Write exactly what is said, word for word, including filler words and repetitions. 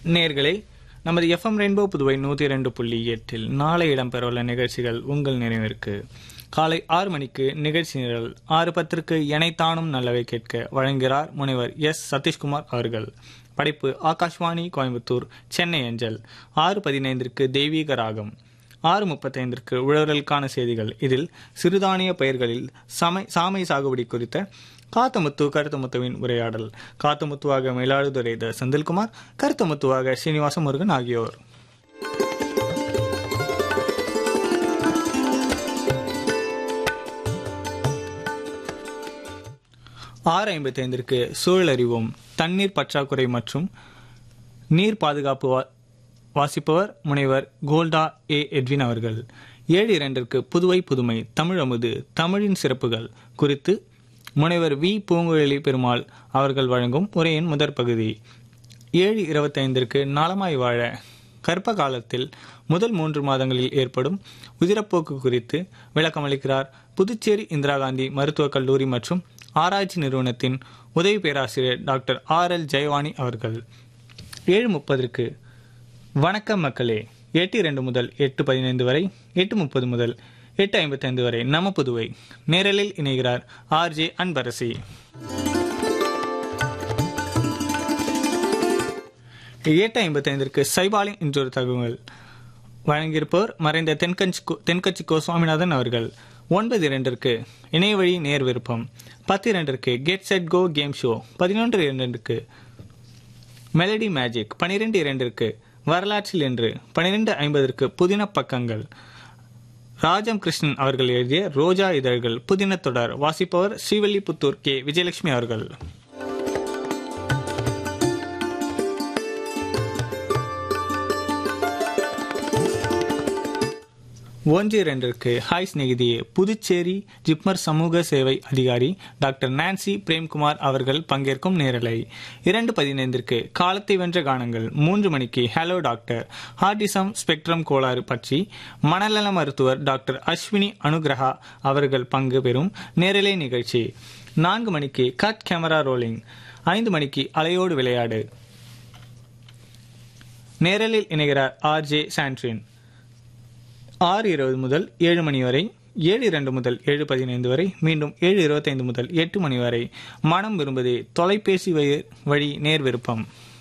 நேயர்களே, நமது FM rainbow Puduvai நூற்றி இரண்டு புள்ளி எட்டில் நாளை இடம்பெறவுள்ள நிகழ்ச்சிகள் உங்கள் நினைவிற்கு. காலை ஆறு மணிக்கு நிகழ்ச்சி நிரல், ஆறு பத்திற்கு எனைத்தானும் நல்லவை கேட்க வழங்குகிறார் முனைவர் எஸ் சதீஷ்குமார் அவர்கள். படைப்பு ஆகாஷ்வாணி கோயம்புத்தூர் சென்னை அஞ்சல். ஆறு பதினைந்திற்கு தெய்வீக ராகம். ஆறு முப்பத்தைந்திற்கு உழவர்களுக்கான செய்திகள். இதில் சிறுதானிய பயிர்களில் சமை சாமை சாகுபடி குறித்த காத்தமுத்து கருத்தமுத்துவின் உரையாடல். காத்தமுத்துவாக மயிலாடுதுறை த செந்தில்குமார், கருத்தமுத்துவாக ஸ்ரீனிவாச முருகன் ஆகியோர். ஆறு ஐம்பத்தி ஐந்திற்கு சூழல் அறிவோம், தண்ணீர் பற்றாக்குறை மற்றும் நீர் பாதுகாப்பு வாசிப்பவர் முனைவர் கோல்டா ஏ எட்வின் அவர்கள். ஏழு இரண்டிற்கு புதுவை புதுமை தமிழ் அமுது, தமிழின் சிறப்புகள் குறித்து முனைவர் வி பூங்குழலி பெருமாள் அவர்கள் வழங்கும் உரையின் முதற் பகுதி. ஏழு இருபத்தி ஐந்திற்கு நலமாய் வாழ, கர்ப்ப காலத்தில் முதல் மூன்று மாதங்களில் ஏற்படும் உதிரப்போக்கு குறித்து விளக்கமளிக்கிறார் புதுச்சேரி இந்திரா காந்தி மருத்துவக் கல்லூரி மற்றும் ஆராய்ச்சி நிறுவனத்தின் உதவி பேராசிரியர் டாக்டர் ஆர் எல் ஜெயவாணி அவர்கள். ஏழு முப்பதற்கு வணக்கம் மக்களே, எட்டு இரண்டு முதல் எட்டு பதினைந்து வரை, எட்டு முப்பது முதல் எட்டு ஐம்பத்தி ஐந்து வரை நம புதுவை நேரலில் இணைகிறார் ஆர் ஜே அன்பரசி. எட்டு ஐம்பத்தி ஐந்திற்கு சைபாலின் இன்றொரு தகவல் வழங்கியிருப்பவர் மறைந்த தென்கட்சி தென்கட்சி கோ சுவாமிநாதன் அவர்கள். ஒன்பது இரண்டிற்கு இணைய வழி நேர் விருப்பம். பத்து இரண்டிற்கு get set go game show. பதினொன்று இரண்டிற்கு மெலடி மேஜிக். பனிரெண்டு இரண்டிற்கு வரலாற்றில் என்று. பனிரெண்டு ஐம்பதற்கு புதின பக்கங்கள். ராஜம் கிருஷ்ணன் அவர்கள் எழுதிய ரோஜா இதழ்கள் புதின தொடர். வாசிப்பவர் ஸ்ரீவல்லிபுத்தூர் கே விஜயலட்சுமி அவர்கள். ஒன்று இரண்டிற்கு ஹாய் ஸ்நேகிதியே, புதுச்சேரி ஜிப்மர் சமூக சேவை அதிகாரி டாக்டர் நான்சி பிரேம்குமார் அவர்கள் பங்கேற்கும் நேரலை. இரண்டு பதினைந்திற்கு காலத்தை வென்ற கானங்கள். மூன்று மணிக்கு ஹலோ டாக்டர், ஹார்டிசம் ஸ்பெக்ட்ரம் கோளாறு பற்றி மனநல மருத்துவர் டாக்டர் அஸ்வினி அனுகிரகா அவர்கள் பங்கு பெறும் நேரலை நிகழ்ச்சி. நான்கு மணிக்கு கட் கேமரா ரோலிங். ஐந்து மணிக்கு அலையோடு விளையாடு. நேரலில் இணைகிறார் ஆர் ஜே சாண்ட்ரின். ஆறு இருபது முதல் ஏழு மணி வரை, ஏழு இரண்டு முதல் ஏழு பதினைந்து வரை, மீண்டும் ஏழு இருபத்தைந்து முதல் எட்டு மணி வரை மனம் விரும்புதே தொலைபேசி வழி நேர் விருப்பம்.